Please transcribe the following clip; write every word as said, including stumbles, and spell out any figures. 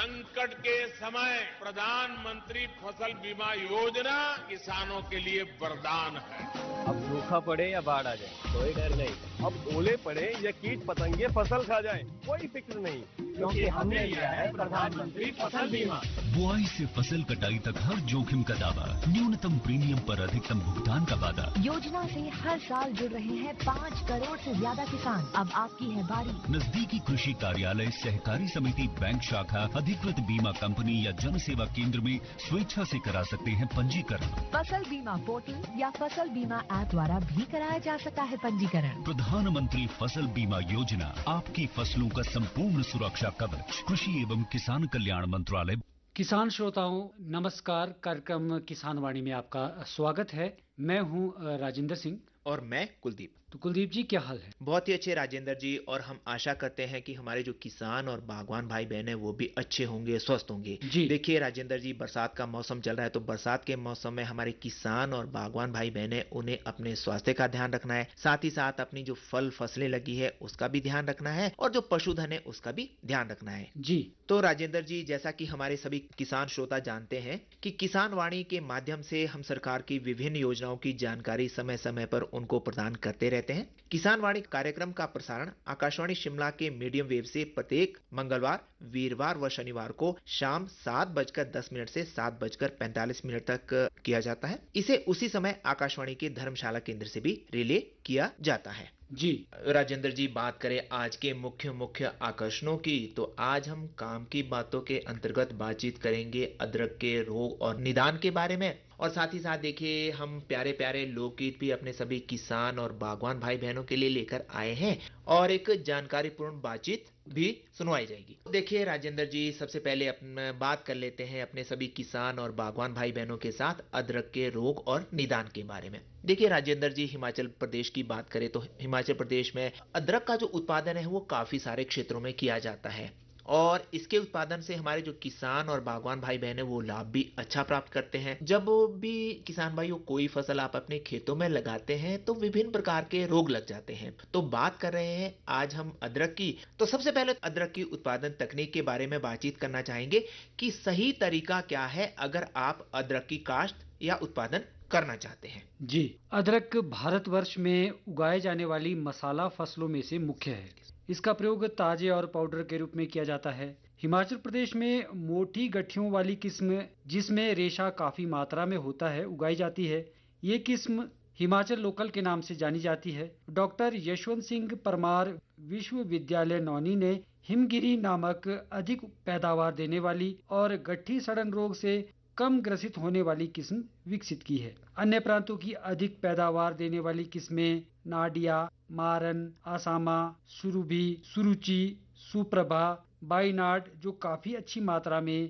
संकट के समय प्रधानमंत्री फसल बीमा योजना किसानों के लिए वरदान है। अब सूखा पड़े या बाढ़ आ जाए कोई डर नहीं। अब ओले पड़े या कीट पतंगे फसल खा जाए कोई फिक्र नहीं, क्योंकि हमने लिया है प्रधानमंत्री फसल बीमा। बुआई से फसल कटाई तक हर जोखिम का दावा, न्यूनतम प्रीमियम पर अधिकतम भुगतान का वादा। योजना से हर साल जुड़ रहे हैं पाँच करोड़ से ज्यादा किसान। अब आपकी है बारी। नजदीकी कृषि कार्यालय, सहकारी समिति, बैंक शाखा, अधिकृत बीमा कंपनी या जन सेवा केंद्र में स्वेच्छा से करा सकते हैं पंजीकरण। फसल बीमा पोर्टल या फसल बीमा ऐप द्वारा भी कराया जा सकता है पंजीकरण। प्रधानमंत्री फसल बीमा योजना, आपकी फसलों का संपूर्ण सुरक्षा कवच। कृषि एवं किसान कल्याण मंत्रालय। किसान श्रोताओं नमस्कार। कार्यक्रम किसान वाणी में आपका स्वागत है। मैं हूं राजेंद्र सिंह और मैं कुलदीप। तो कुलदीप जी क्या हाल है? बहुत ही अच्छे राजेंद्र जी, और हम आशा करते हैं कि हमारे जो किसान और बागवान भाई बहन हैं वो भी अच्छे होंगे, स्वस्थ होंगे। जी देखिए राजेंद्र जी, बरसात का मौसम चल रहा है, तो बरसात के मौसम में हमारे किसान और बागवान भाई बहन हैं उन्हें अपने स्वास्थ्य का ध्यान रखना है, साथ ही साथ अपनी जो फल फसलें लगी है उसका भी ध्यान रखना है, और जो पशुधन है उसका भी ध्यान रखना है। जी तो राजेंद्र जी, जैसा कि हमारे सभी किसान श्रोता जानते हैं कि किसान वाणी के माध्यम से हम सरकार की विभिन्न योजनाओं की जानकारी समय समय पर उनको प्रदान करते रहते हैं। किसान वाणी कार्यक्रम का प्रसारण आकाशवाणी शिमला के मीडियम वेव से प्रत्येक मंगलवार, वीरवार व शनिवार को शाम सात बजकर दस मिनट से सात बजकर पैंतालीस मिनट तक किया जाता है। इसे उसी समय आकाशवाणी के धर्मशाला केंद्र से भी रिले किया जाता है। जी राजेंद्र जी, बात करें आज के मुख्य मुख्य आकर्षणों की, तो आज हम काम की बातों के अंतर्गत बातचीत करेंगे अदरक के रोग और निदान के बारे में, और साथ ही साथ देखिए हम प्यारे प्यारे लोकगीत भी अपने सभी किसान और बागवान भाई बहनों के लिए लेकर आए हैं, और एक जानकारीपूर्ण बातचीत भी सुनवाई जाएगी। देखिए राजेंद्र जी, सबसे पहले अपन बात कर लेते हैं अपने सभी किसान और बागवान भाई बहनों के साथ अदरक के रोग और निदान के बारे में। देखिए राजेंद्र जी, हिमाचल प्रदेश की बात करें तो हिमाचल प्रदेश में अदरक का जो उत्पादन है वो काफी सारे क्षेत्रों में किया जाता है, और इसके उत्पादन से हमारे जो किसान और बागवान भाई बहन है वो लाभ भी अच्छा प्राप्त करते हैं। जब भी किसान भाइयों कोई फसल आप अपने खेतों में लगाते हैं तो विभिन्न प्रकार के रोग लग जाते हैं। तो बात कर रहे हैं आज हम अदरक की, तो सबसे पहले अदरक की उत्पादन तकनीक के बारे में बातचीत करना चाहेंगे कि सही तरीका क्या है अगर आप अदरक की काश्त या उत्पादन करना चाहते हैं। जी अदरक भारतवर्ष में उगाए जाने वाली मसाला फसलों में से मुख्य है। इसका प्रयोग ताजे और पाउडर के रूप में किया जाता है। हिमाचल प्रदेश में मोटी गठियों वाली किस्म, जिसमें रेशा काफी मात्रा में होता है, उगाई जाती है। ये किस्म हिमाचल लोकल के नाम से जानी जाती है। डॉक्टर यशवंत सिंह परमार विश्वविद्यालय नौनी ने हिमगिरी नामक अधिक पैदावार देने वाली और गट्ठी सड़न रोग से कम ग्रसित होने वाली किस्म विकसित की है। अन्य प्रांतों की अधिक पैदावार देने वाली किस्में नाडिया, मारन, आसामा, सुरुभि, सुरुचि, सुप्रभा, बाइनाड जो काफी अच्छी मात्रा में